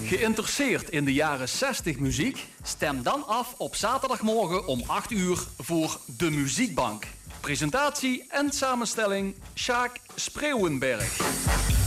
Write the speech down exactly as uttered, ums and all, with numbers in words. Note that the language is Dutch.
Geïnteresseerd in de jaren zestig muziek? Stem dan af op zaterdagmorgen om acht uur voor De Muziekbank. Presentatie en samenstelling Sjaak Spreeuwenberg.